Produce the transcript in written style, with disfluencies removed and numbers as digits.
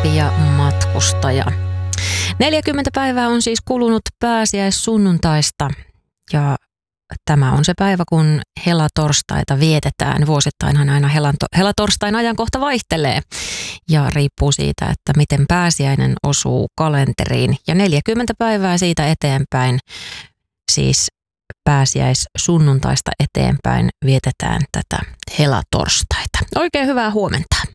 pappi ja matkustaja. 40 päivää on siis kulunut pääsiäissunnuntaista ja tämä on se päivä, kun helatorstaita vietetään. Vuosittainhan aina helatorstain ajankohta vaihtelee ja riippuu siitä, että miten pääsiäinen osuu kalenteriin. Ja 40 päivää siitä eteenpäin, siis pääsiäissunnuntaista eteenpäin, vietetään tätä helatorstaita. Oikein hyvää huomenta.